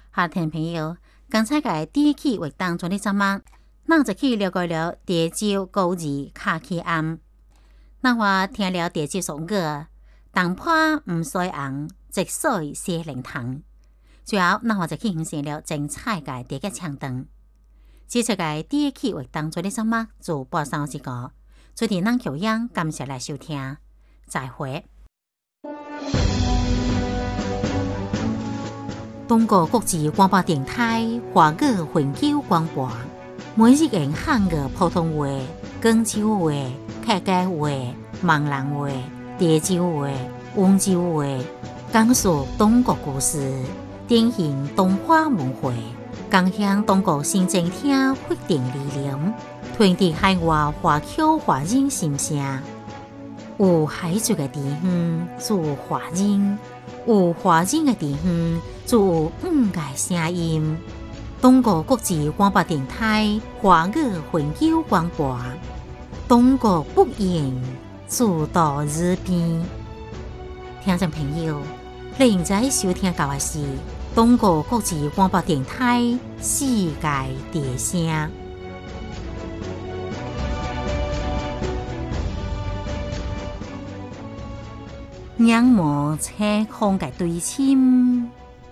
好，听众朋友，刚才个第一期活动做的节目，咱就去了解了潮州古字卡起暗。咱话听了潮州俗语，东坡唔衰红，直水写灵堂。最后，咱话就去欣赏了精彩嘅第一唱段。接出个第一期活动做的节目就播上一个，最后咱求样感谢来收听，再会。中国国际广播电台华语永久广播，每日用汉语普通话、广州话、客家话、闽南话、潮州话、温州话，讲述中国故事，展现东华文化，共享中国新政厅决定理念，传递海外华侨华人心声。有海族的地方，就有华人；有华人的地方，就有个声音。中国国际广播电台华语永久广播，中国不言，自到日边。听众朋友，你现在收听到的是中国国际广播电台世界之声。仰慕青空嘅对称。